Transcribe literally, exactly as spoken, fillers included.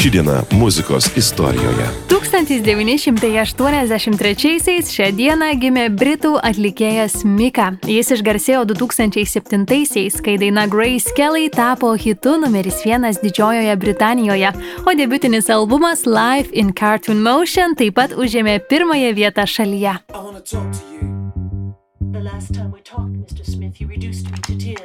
Ši diena muzikos istorijoje. tūkstantis devyni šimtai aštuoniasdešimt trečiaisiais šią dieną gimė britų atlikėjas Mika. Jis išgarsėjo du tūkstančiai septintaisiais, kai daina Grace Kelly tapo hitu numeris vienas Didžiojoje Britanijoje, o debiutinis albumas Live in Cartoon Motion taip pat užėmė pirmąją vietą šalyje. The last time we talked, mister Smith, you reduced me to tears.